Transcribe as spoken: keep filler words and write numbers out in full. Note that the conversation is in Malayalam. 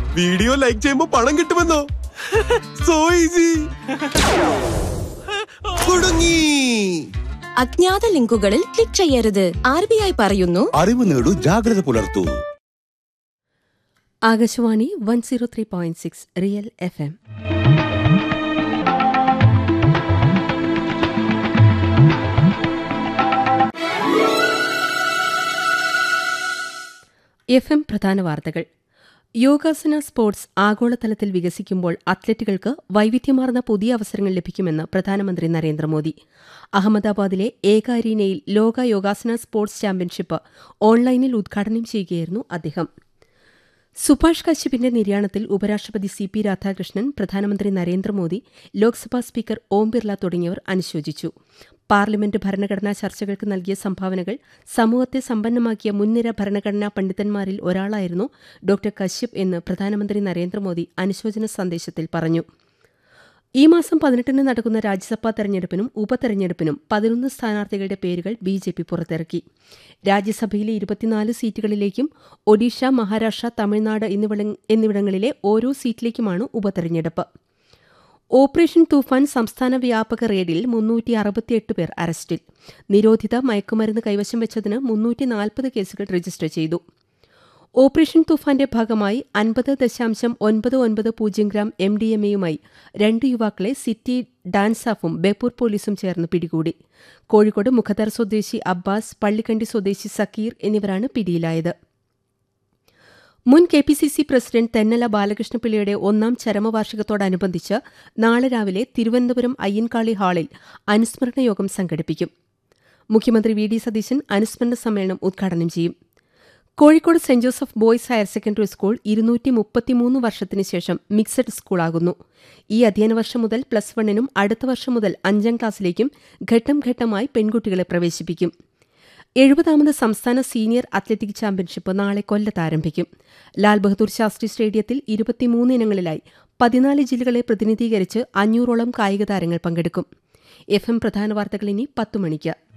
വീഡിയോ ലൈക്ക് ചെയ്യുമ്പോ പണം കിട്ടുമെന്നോ? So easy. കുടുങ്ങി. അജ്ഞാത ലിങ്കുകളിൽ ക്ലിക്ക് ചെയ്യരുത്. ആർ ബി ഐ പറയുന്നു, അറിവ് നേടൂ, ജാഗ്രത പുലർത്തൂ. Akashvani one zero three point six real F M. F M പ്രധാന വാർത്തകൾ. യോഗാസന സ്പോർട്സ് ആഗോളതലത്തിൽ വികസിക്കുമ്പോൾ അത്ലറ്റുകൾക്ക് വൈവിധ്യമാർന്ന പുതിയ അവസരങ്ങൾ ലഭിക്കുമെന്ന് പ്രധാനമന്ത്രി നരേന്ദ്രമോദി. അഹമ്മദാബാദിലെ ഏക അരീനയിൽ ലോക യോഗാസന സ്പോർട്സ് ചാമ്പ്യൻഷിപ്പ് ഓൺലൈനിൽ ഉദ്ഘാടനം ചെയ്യുകയായിരുന്നു അദ്ദേഹം. സുഭാഷ് കശ്യപിന്റെ നിര്യാണത്തിൽ ഉപരാഷ്ട്രപതി സി പി രാധാകൃഷ്ണൻ, പ്രധാനമന്ത്രി നരേന്ദ്രമോദി, ലോക്സഭാ സ്പീക്കർ ഓം ബിർള തുടങ്ങിയവർ അനുശോചിച്ചു. പാർലമെന്റ് ഭരണഘടനാ ചർച്ചകൾക്ക് നൽകിയ സംഭാവനകൾ സമൂഹത്തെ സമ്പന്നമാക്കിയ മുൻനിര ഭരണഘടനാ പണ്ഡിതന്മാരിൽ ഒരാളായിരുന്നു ഡോക്ടർ കശ്യപ് എന്ന് പ്രധാനമന്ത്രി നരേന്ദ്രമോദി അനുശോചന സന്ദേശത്തിൽ പറഞ്ഞു. ഈ മാസം പതിനെട്ടിന് നടക്കുന്ന രാജ്യസഭാ തെരഞ്ഞെടുപ്പിനും ഉപതെരഞ്ഞെടുപ്പിനും പതിനൊന്ന് സ്ഥാനാർത്ഥികളുടെ പേരുകൾ ബി ജെ പി പുറത്തിറക്കി. രാജ്യസഭയിലെ ഇരുപത്തിനാല് സീറ്റുകളിലേക്കും ഒഡീഷ, മഹാരാഷ്ട്ര, തമിഴ്നാട് എന്നിവിടങ്ങളിലെ ഓരോ സീറ്റിലേക്കുമാണ് ഉപതെരഞ്ഞെടുപ്പ്. ഓപ്പറേഷൻ തൂഫാൻ സംസ്ഥാന വ്യാപക റെയ്ഡിൽ മുന്നൂറ്റി അറുപത്തിയെട്ട് പേർ അറസ്റ്റിൽ. നിരോധിത മയക്കുമരുന്ന് കൈവശം വെച്ചതിന് മുന്നൂറ്റി നാൽപ്പത് കേസുകൾ രജിസ്റ്റർ ചെയ്തു. ഓപ്പറേഷൻ തൂഫാന്റെ ഭാഗമായി അൻപത് ദശാംശം ഒൻപത് ഒൻപത് പൂജ്യം ഗ്രാം എം ഡി എം എയുമായി രണ്ട് യുവാക്കളെ സിറ്റി ഡാൻസാഫും ബേപ്പൂർ പോലീസും ചേർന്ന് പിടികൂടി. കോഴിക്കോട് മുഖദർ സ്വദേശി അബ്ബാസ്, പള്ളിക്കണ്ടി സ്വദേശി സക്കീർ എന്നിവരാണ് പിടിയിലായത്. മുൻ K P C C president Thennala ബാലകൃഷ്ണപിള്ളയുടെ ഒന്നാം ചരമവാർഷികത്തോടനുബന്ധിച്ച് നാളെ രാവിലെ തിരുവനന്തപുരം അയ്യൻകാളി ഹാളിൽ അനുസ്മരണ യോഗം സംഘടിപ്പിക്കും. മുഖ്യമന്ത്രി വി ഡി സതീശൻ അനുസ്മരണ സമ്മേളനം ഉദ്ഘാടനം ചെയ്യും. Kozhikode saint Joseph boys higher secondary school ഇരുന്നൂറ്റി മുപ്പത്തിമൂന്ന് വർഷത്തിന് ശേഷം മിക്സഡ് സ്കൂളാകുന്നു. ഈ അധ്യയന വർഷം മുതൽ പ്ലസ് വണ്ണിനും അടുത്ത വർഷം മുതൽ അഞ്ചാം ക്ലാസ്സിലേക്കും ഘട്ടം ഘട്ടമായി പെൺകുട്ടികളെ പ്രവേശിപ്പിക്കും. എഴുപതാമത് സംസ്ഥാന സീനിയർ അത്ലറ്റിക് ചാമ്പ്യൻഷിപ്പ് നാളെ കൊല്ലത്ത് ആരംഭിക്കും. ലാൽ ബഹദൂർ ശാസ്ത്രി സ്റ്റേഡിയത്തിൽ ഇരുപത്തിമൂന്ന് ഇനങ്ങളിലായി പതിനാല് ജില്ലകളെ പ്രതിനിധീകരിച്ച് അഞ്ഞൂറോളം കായിക താരങ്ങൾ പങ്കെടുക്കും. എഫ് എം പ്രധാന വാർത്തകൾ ഇനി പത്തു മണിക്ക്.